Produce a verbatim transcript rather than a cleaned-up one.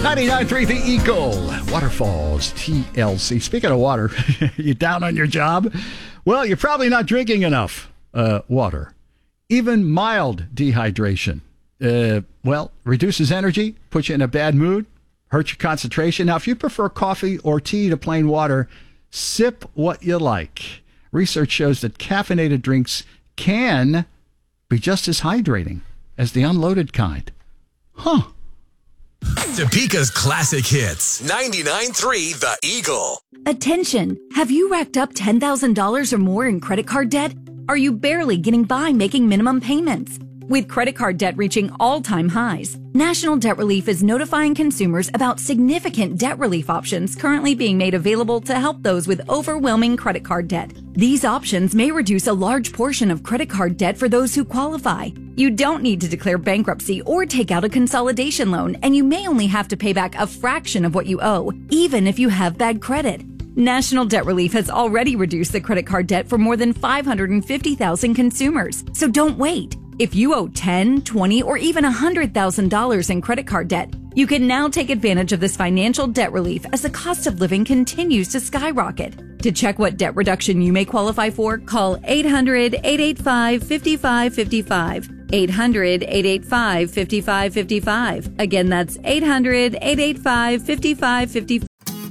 ninety-nine point three The Eagle, Waterfalls, T L C. Speaking of water, you down on your job? Well, you're probably not drinking enough uh, water. Even mild dehydration, uh, well, reduces energy, puts you in a bad mood, hurts your concentration. Now, if you prefer coffee or tea to plain water, sip what you like. Research shows that caffeinated drinks can be just as hydrating as the unloaded kind. Huh. Topeka's classic hits. ninety-nine point three The Eagle. Attention! Have you racked up ten thousand dollars or more in credit card debt? Are you barely getting by making minimum payments? With credit card debt reaching all-time highs, National Debt Relief is notifying consumers about significant debt relief options currently being made available to help those with overwhelming credit card debt. These options may reduce a large portion of credit card debt for those who qualify. You don't need to declare bankruptcy or take out a consolidation loan, and you may only have to pay back a fraction of what you owe, even if you have bad credit. National Debt Relief has already reduced the credit card debt for more than five hundred fifty thousand consumers, so don't wait. If you owe ten thousand dollars, twenty thousand dollars, or even one hundred thousand dollars in credit card debt, you can now take advantage of this financial debt relief as the cost of living continues to skyrocket. To check what debt reduction you may qualify for, call eight hundred, eight eight five, five five five five. eight hundred, eight eight five, five five five five. Again, that's eight hundred, eight eight five, five five five five.